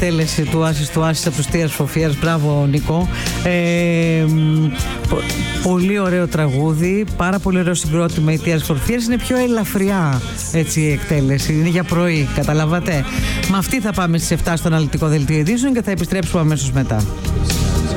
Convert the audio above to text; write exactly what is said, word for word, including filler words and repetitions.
εκτέλεση του Άσης του Άσης από τους Τίας Φοφίας. Μπράβο Νίκο. ε, πο, Πολύ ωραίο τραγούδι, πάρα πολύ ωραίο συγκρότημα η Τίας Φοφίας. Είναι πιο ελαφριά έτσι η εκτέλεση, είναι για πρωί, καταλάβατε. Με αυτή θα πάμε στις εφτά στο αναλυτικό δελτίο ειδήσεων και θα επιστρέψουμε αμέσως μετά.